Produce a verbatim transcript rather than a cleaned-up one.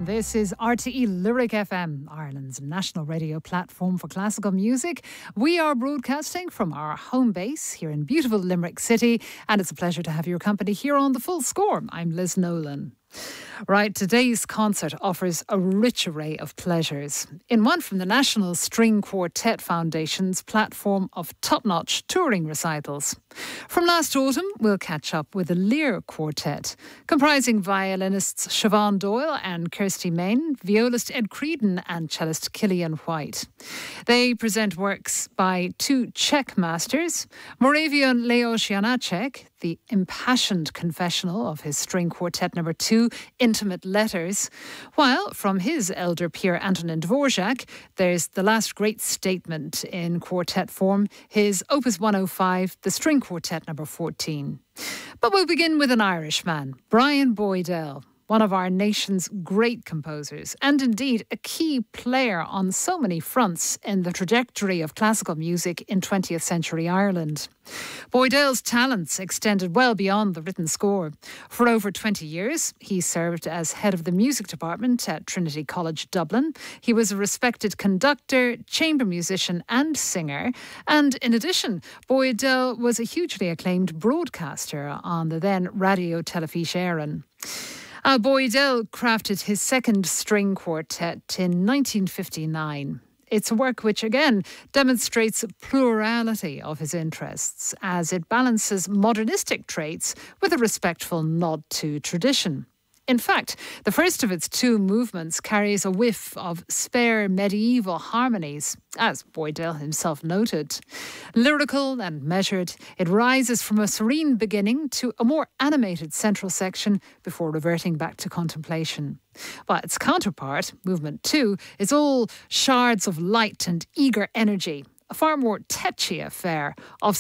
This is R T E Lyric F M, Ireland's national radio platform for classical music. We are broadcasting from our home base here in beautiful Limerick City, and it's a pleasure to have your company here on The Full Score. I'm Liz Nolan. Right, today's concert offers a rich array of pleasures. In one from the National String Quartet Foundation's platform of top-notch touring recitals. From last autumn, we'll catch up with the Lear Quartet, comprising violinists Siobhan Doyle and Kirsty Main, violist Ed Creedon and cellist Killian White. They present works by two Czech masters, Moravian Leos Janacek, the impassioned confessional of his string quartet number two, Intimate Letters, while from his elder peer Antonin Dvorak, there's the last great statement in quartet form, his Opus one oh five, the string quartet number fourteen. But we'll begin with an Irishman, Brian Boydell, one of our nation's great composers, and indeed a key player on so many fronts in the trajectory of classical music in twentieth century Ireland. Boydell's talents extended well beyond the written score. For over twenty years, he served as head of the music department at Trinity College Dublin. He was a respected conductor, chamber musician and singer. And in addition, Boydell was a hugely acclaimed broadcaster on the then Radio Telefís Éireann. Uh, Boydell crafted his second string quartet in nineteen fifty-nine. It's a work which, again, demonstrates plurality of his interests as it balances modernistic traits with a respectful nod to tradition. In fact, the first of its two movements carries a whiff of spare medieval harmonies, as Boydell himself noted. Lyrical and measured, it rises from a serene beginning to a more animated central section before reverting back to contemplation. But its counterpart, movement two, is all shards of light and eager energy, a far more tetchy affair of